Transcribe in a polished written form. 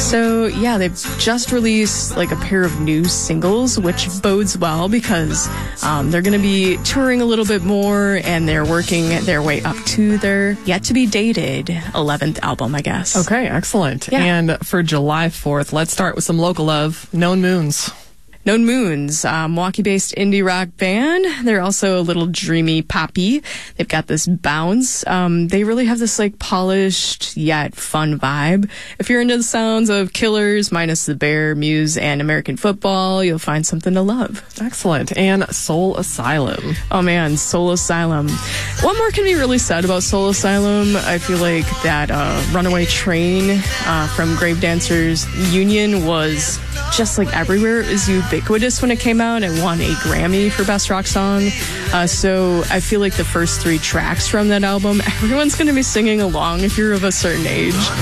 So, yeah, they've just released like a pair of new singles, which bodes well because they're going to be touring a little bit more and they're working their way up to their yet-to-be-dated 11th album, I guess. Okay, excellent. Yeah. And for July 4th, let's start with some local love, Known Moons. Known Moons, Milwaukee-based indie rock band. They're also a little dreamy poppy. They've got this bounce. They really have this like polished yet fun vibe. If you're into the sounds of Killers, minus the Bear, Muse, and American football, you'll find something to love. Excellent. And Soul Asylum. Oh man, Soul Asylum. What more can be really said about Soul Asylum? I feel like that Runaway Train from Grave Dancers Union was just like everywhere. It was ubiquitous when it came out and won a Grammy for Best Rock Song. So I feel like the first 3 tracks from that album, everyone's going to be singing along if you're of a certain age.